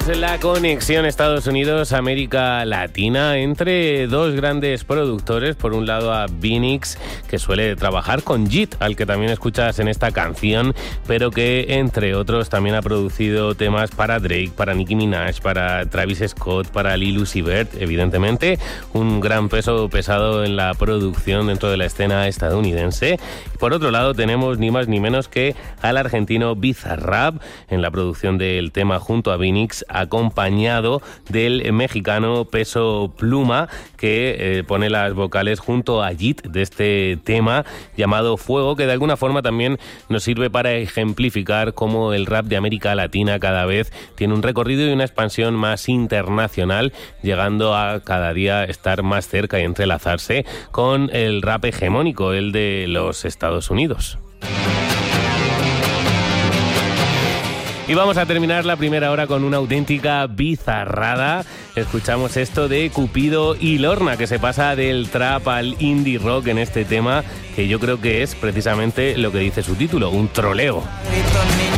Tenemos la conexión Estados Unidos-América Latina entre dos grandes productores. Por un lado a Vinix, que suele trabajar con JIT, al que también escuchas en esta canción, pero que entre otros también ha producido temas para Drake, para Nicki Minaj, para Travis Scott, para Lil Uzi Vert, evidentemente un gran peso pesado en la producción dentro de la escena estadounidense. Por otro lado tenemos ni más ni menos que al argentino Bizarrap en la producción del tema junto a Vinix, acompañado del mexicano Peso Pluma, que pone las vocales junto a JIT de este tema llamado Fuego, que de alguna forma también nos sirve para ejemplificar cómo el rap de América Latina cada vez tiene un recorrido y una expansión más internacional, llegando a cada día estar más cerca y entrelazarse con el rap hegemónico, el de los Estados Unidos. Y vamos a terminar la primera hora con una auténtica bizarrada. Escuchamos esto de Cupido y Lorna, que se pasa del trap al indie rock en este tema, que yo creo que es precisamente lo que dice su título, un troleo.